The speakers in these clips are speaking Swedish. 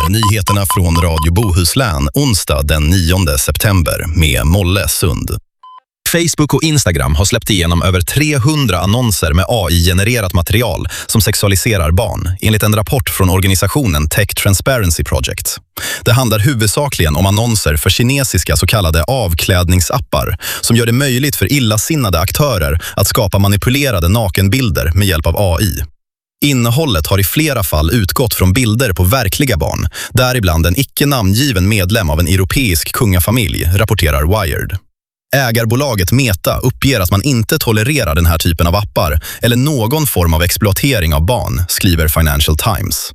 är nyheterna från Radio Bohuslän onsdag den 9 september med Molle Sund. Facebook och Instagram har släppt igenom över 300 annonser med AI-genererat material som sexualiserar barn, enligt en rapport från organisationen Tech Transparency Project. Det handlar huvudsakligen om annonser för kinesiska så kallade avklädningsappar som gör det möjligt för illasinnade aktörer att skapa manipulerade nakenbilder med hjälp av AI. Innehållet har i flera fall utgått från bilder på verkliga barn, däribland en icke-namngiven medlem av en europeisk kungafamilj, rapporterar Wired. Ägarbolaget Meta uppger att man inte tolererar den här typen av appar eller någon form av exploatering av barn, skriver Financial Times.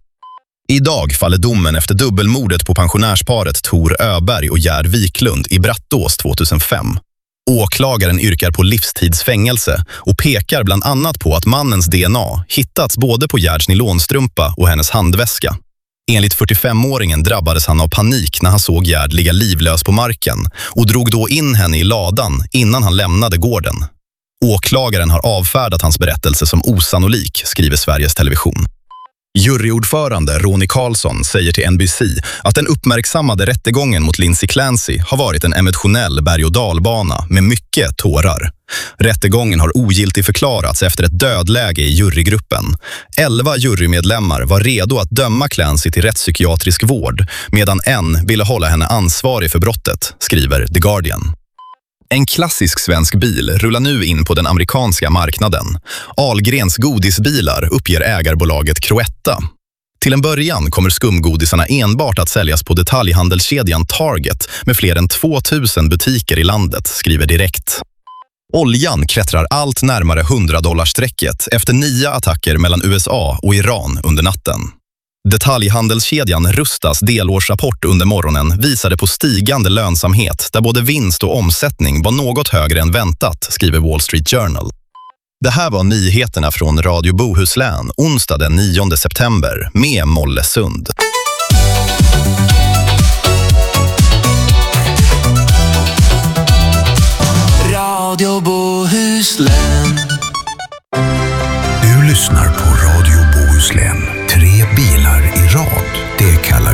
Idag faller domen efter dubbelmordet på pensionärsparet Tor Öberg och Gerd Wiklund i Brattås 2005. Åklagaren yrkar på livstidsfängelse och pekar bland annat på att mannens DNA hittats både på Gerds nylonstrumpa och hennes handväska. Enligt 45-åringen drabbades han av panik när han såg Gerd ligga livlös på marken och drog då in henne i ladan innan han lämnade gården. Åklagaren har avfärdat hans berättelse som osannolik, skriver Sveriges Television. Juryordförande Ronny Karlsson säger till NBC att den uppmärksammade rättegången mot Lindsay Clancy har varit en emotionell berg- och dalbana med mycket tårar. Rättegången har ogiltigt förklarats efter ett dödläge i jurygruppen. 11 jurymedlemmar var redo att döma Clancy till rättspsykiatrisk vård medan en ville hålla henne ansvarig för brottet, skriver The Guardian. En klassisk svensk bil rullar nu in på den amerikanska marknaden. Ahlgrens godisbilar uppger ägarbolaget Cloetta. Till en början kommer skumgodisarna enbart att säljas på detaljhandelskedjan Target med fler än 2000 butiker i landet, skriver Direkt. Oljan klättrar allt närmare $100-strecket efter 9 attacker mellan USA och Iran under natten. Detaljhandelskedjan Rustas delårsrapport under morgonen visade på stigande lönsamhet där både vinst och omsättning var något högre än väntat, skriver Wall Street Journal. Det här var nyheterna från Radio Bohuslän onsdag den 9 september med Molle Sund. Radio Bohuslän. Du lyssnar på Radio Bohuslän. 3 bilar i rad.